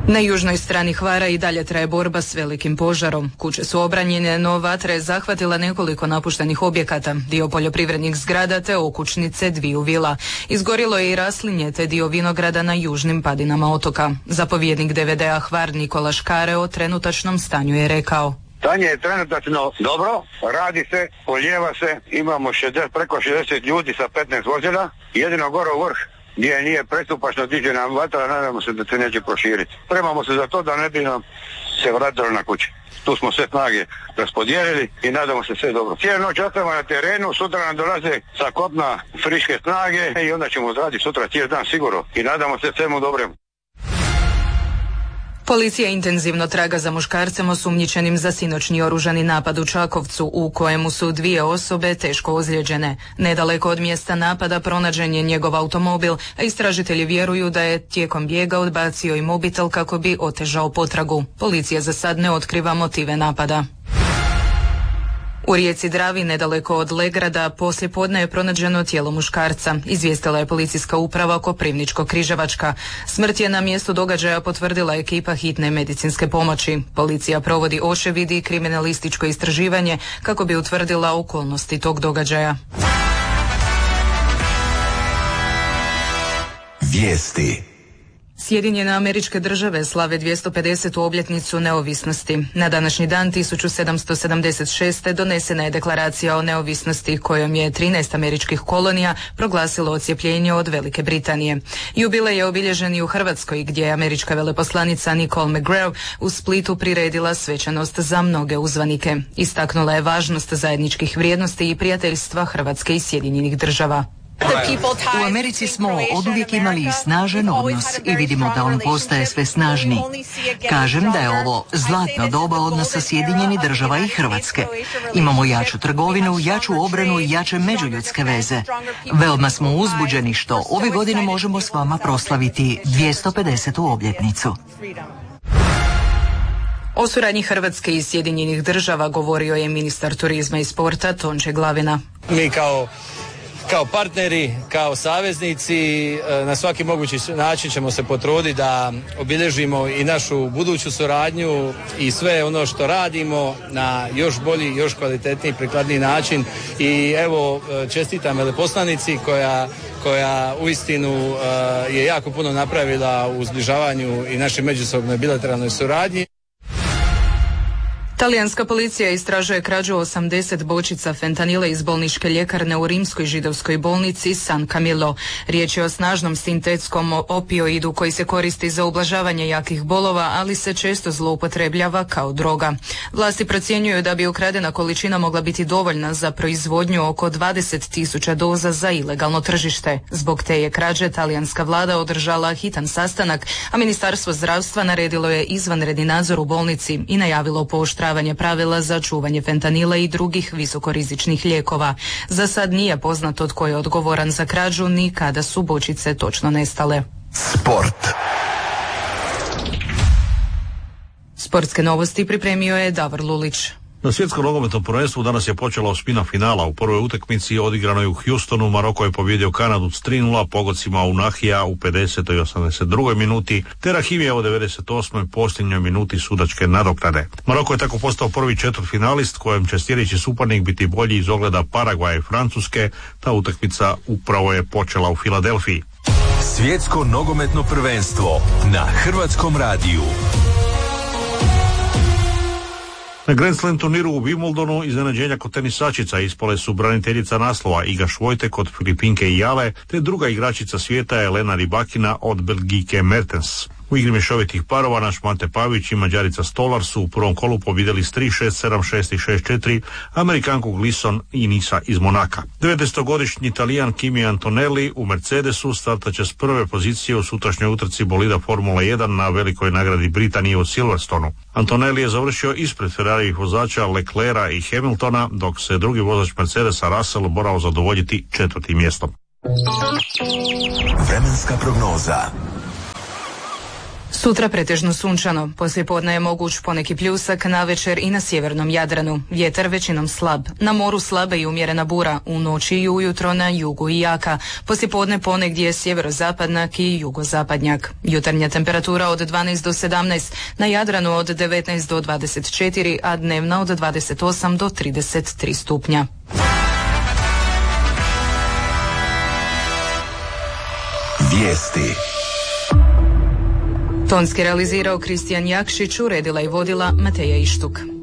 Na južnoj strani Hvara i dalje traje borba s velikim požarom. Kuće su obranjene, no vatra je zahvatila nekoliko napuštenih objekata, dio poljoprivrednih zgrada te okućnice dviju vila. Izgorilo je i raslinje te dio vinograda na južnim padinama otoka. Zapovjednik DVD-a Hvar Nikola Škare o trenutačnom stanju je rekao: Stanje je trenutačno dobro, radi se, polijeva se, imamo preko 60 ljudi sa 15 vozila, jedino gore u vrh gdje nije prestupačno diže nam vatra, nadamo se da se neće proširiti. Spremamo se za to da ne bi nam se vratilo na kući. Tu smo sve snage raspodijelili i nadamo se sve dobro. Cijelu noć ostajemo na terenu, sutra nam dolaze sa kopna friške snage i onda ćemo odraditi sutra cijeli dan sigurno i nadamo se svemu dobremu. Policija intenzivno traga za muškarcem osumnjičenim za sinoćni oružani napad u Čakovcu, u kojemu su 2 osobe teško ozlijeđene. Nedaleko od mjesta napada pronađen je njegov automobil, a istražitelji vjeruju da je tijekom bijega odbacio i mobitel kako bi otežao potragu. Policija za sad ne otkriva motive napada. U rijeci Dravi, nedaleko od Legrada, poslijepodne je pronađeno tijelo muškarca, izvijestila je policijska uprava Koprivničko-Križevačka. Smrt je na mjestu događaja potvrdila ekipa hitne medicinske pomoći. Policija provodi očevid i kriminalističko istraživanje kako bi utvrdila okolnosti tog događaja. Vijesti. Sjedinjene Američke Države slave 250. obljetnicu neovisnosti. Na današnji dan 1776. donesena je deklaracija o neovisnosti kojom je 13 američkih kolonija proglasilo odcjepljenje od Velike Britanije. Jubilej je obilježen i u Hrvatskoj gdje je američka veleposlanica Nicole McGraw u Splitu priredila svečanost za mnoge uzvanike. Istaknula je važnost zajedničkih vrijednosti i prijateljstva Hrvatske i Sjedinjenih Država. U Americi smo oduvijek imali snažan odnos i vidimo da on postaje sve snažniji. Kažem da je ovo zlatno doba odnosa Sjedinjenih Država i Hrvatske. Imamo jaču trgovinu, jaču obranu i jače međuljudske veze. Veoma smo uzbuđeni što ove godine možemo s vama proslaviti 250. obljetnicu. O suradnji Hrvatske i Sjedinjenih Država govorio je ministar turizma i sporta Tonči Glavina. Mi kao partneri, kao saveznici, na svaki mogući način ćemo se potruditi da obilježimo i našu buduću suradnju i sve ono što radimo na još bolji, još kvalitetniji, prikladniji način. I evo, čestitam veleposlanici koja uistinu je jako puno napravila u zbližavanju i našoj međusobnoj bilateralnoj suradnji. Talijanska policija istražuje krađu 80 bočica fentanile iz bolničke ljekarne u rimskoj židovskoj bolnici San Camillo. Riječ je o snažnom sintetskom opioidu koji se koristi za ublažavanje jakih bolova, ali se često zloupotrebljava kao droga. Vlasti procjenjuju da bi ukradena količina mogla biti dovoljna za proizvodnju oko 20.000 doza za ilegalno tržište. Zbog te je krađe talijanska vlada održala hitan sastanak, a Ministarstvo zdravstva naredilo je izvanredni nadzor u bolnici i najavilo pooštravanje pravila za čuvanje fentanila i drugih visokorizičnih lijekova. Za sad nije poznato tko je odgovoran za krađu ni kada su bočice točno nestale. Sport. Sportske novosti pripremio je Davor Lulić. Na svjetskom nogometnom prvenstvu danas je počela osmina finala. U prvoj utakmici odigranoj u Houstonu Maroko je pobijedio Kanadu s 3:0 pogodcima Unahija u 50. i 82. minuti, te Rahimija u 98. posljednjoj minuti sudačke nadoknade. Maroko je tako postao prvi četvrtfinalist kojem će sljedeći suparnik biti bolji iz ogleda Paragvaja i Francuske. Ta utakmica upravo je počela u Filadelfiji. Svjetsko nogometno prvenstvo na Hrvatskom radiju. Na Grand Slam turniru u Wimbledonu iznenađenja kod tenisačica ispale su braniteljica naslova Iga Švojtek od Filipinke i Jale, te druga igračica svijeta Elena Rybakina od Belgijke Mertens. U igri mješovitih parova naš Mate Pavić i Mađarica Stolar su u prvom kolu pobjedili s 3-6, 7-6 i 6-4 Amerikanku Glisson i Nisa iz Monaka. 19-godišnji Talijan Kimi Antonelli u Mercedesu startaće s prve pozicije u sutrašnjoj utrci bolida Formula 1 na velikoj nagradi Britanije u Silverstonu. Antonelli je završio ispred Ferrarijevih vozača Leclerca i Hamiltona, dok se drugi vozač Mercedesa Russell morao zadovoljiti 4. mjestom. Vremenska prognoza. Sutra pretežno sunčano, poslijepodne je moguć poneki pljusak, navečer i na sjevernom Jadranu. Vjetar većinom slab. Na moru slaba i umjerena bura, u noći i ujutro na jugu i jaka. Poslijepodne ponegdje sjeverozapadnjak i jugozapadnjak. Jutarnja temperatura od 12 do 17, na Jadranu od 19 do 24, a dnevna od 28 do 33 stupnja. Vijesti. Tonski realizirao Kristijan Jakšić, uredila i vodila Mateja Ištuk.